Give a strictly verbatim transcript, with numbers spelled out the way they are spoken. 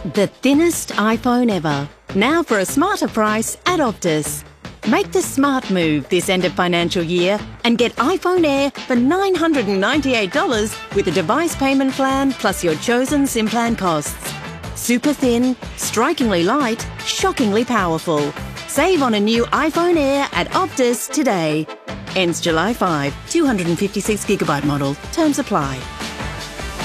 The thinnest iPhone ever. Now for a smarter price at Optus. Make the smart move this end of financial year and get iPhone Air for nine hundred ninety-eight dollars with a device payment plan plus your chosen SIM plan costs. Super thin, strikingly light, shockingly powerful. Save on a new iPhone Air at Optus today. Ends July fifth. two hundred fifty-six gigabyte model. Terms apply.